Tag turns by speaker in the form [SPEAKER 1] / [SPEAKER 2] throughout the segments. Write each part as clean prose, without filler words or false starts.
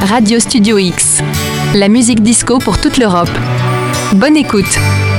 [SPEAKER 1] Radio Studio X, la musique disco pour toute l'Europe. Bonne écoute.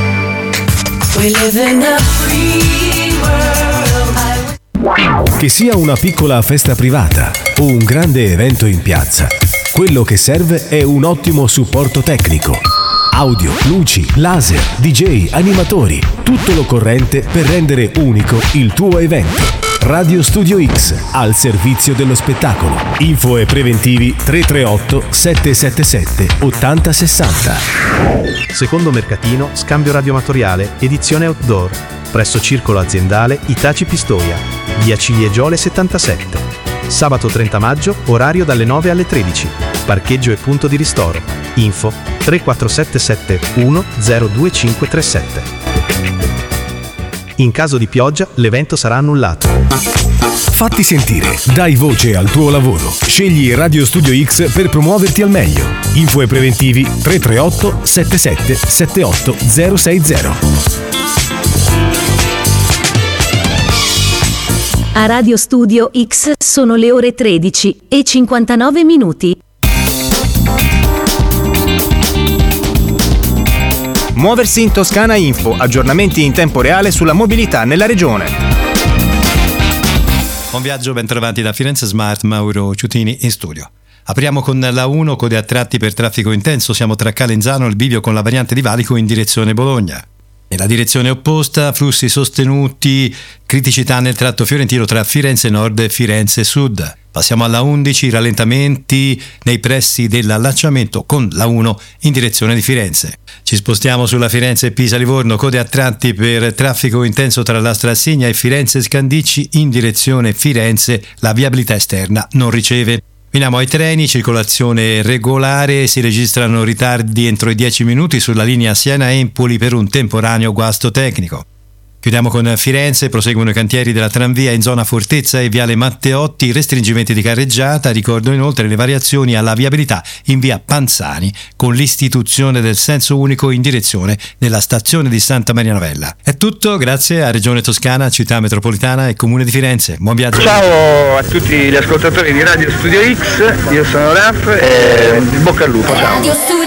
[SPEAKER 2] Che sia una piccola festa privata o un grande evento in piazza, quello che serve è un ottimo supporto tecnico. Audio, luci, laser, DJ, animatori, tutto l'occorrente per rendere unico il tuo evento. Radio Studio X, al servizio dello spettacolo. Info e preventivi 338 777 8060.
[SPEAKER 3] Secondo mercatino, scambio radioamatoriale, edizione outdoor. Presso Circolo Aziendale Itaci Pistoia, via Ciliegiole 77. Sabato 30 maggio, orario dalle 9 alle 13. Parcheggio e punto di ristoro. Info 34771 02537. In caso di pioggia, l'evento sarà annullato.
[SPEAKER 2] Fatti sentire, dai voce al tuo lavoro. Scegli Radio Studio X per promuoverti al meglio. Info e preventivi 338 77 78 060.
[SPEAKER 4] A Radio Studio X sono le ore 13 e 59 minuti.
[SPEAKER 5] Muoversi in Toscana Info, aggiornamenti in tempo reale sulla mobilità nella regione.
[SPEAKER 6] Buon viaggio, ben trovati da Firenze Smart, Mauro Ciutini in studio. Apriamo con la 1, code a tratti per traffico intenso, siamo tra Calenzano e il bivio con la variante di Valico in direzione Bologna. Nella direzione opposta, flussi sostenuti, criticità nel tratto fiorentino tra Firenze Nord e Firenze Sud. Passiamo alla 11, rallentamenti nei pressi dell'allacciamento con la 1 in direzione di Firenze. Ci spostiamo sulla Firenze-Pisa-Livorno, code a tratti per traffico intenso tra la Strassigna e Firenze-Scandicci in direzione Firenze, la viabilità esterna non riceve. Finiamo ai treni, circolazione regolare, si registrano ritardi entro i 10 minuti sulla linea Siena-Empoli per un temporaneo guasto tecnico. Chiudiamo con Firenze, proseguono i cantieri della tranvia in zona Fortezza e viale Matteotti, restringimenti di carreggiata, ricordo inoltre le variazioni alla viabilità in via Panzani con l'istituzione del senso unico in direzione della stazione di Santa Maria Novella. È tutto, grazie a Regione Toscana, Città Metropolitana e Comune di Firenze. Buon viaggio.
[SPEAKER 7] Ciao a tutti gli ascoltatori di Radio Studio X, io sono Raf e bocca al lupo, ciao.